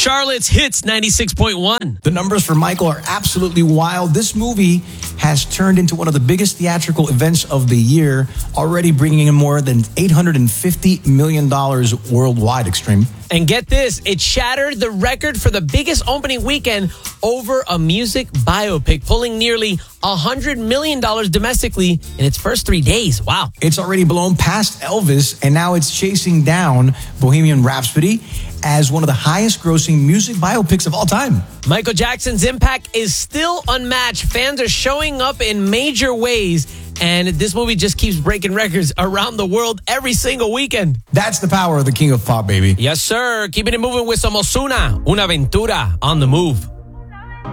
Charlotte's Hits 96.1. The numbers for Michael are absolutely wild. This movie has turned into one of the biggest theatrical events of the year, already bringing in more than $850 million worldwide, Extreme. And get this, it shattered the record for the biggest opening weekend over a music biopic, pulling nearly $100 million domestically in its first 3 days. Wow. It's already blown past Elvis, and now it's chasing down Bohemian Rhapsody as one of the highest grossing music biopics of all time. Michael Jackson's impact is still unmatched. Fans are showing up in major ways, and this movie just keeps breaking records around the world every single weekend. That's the power of the King of Pop, baby. Yes, sir. Keeping it moving with some Ozuna, Una Aventura on the move.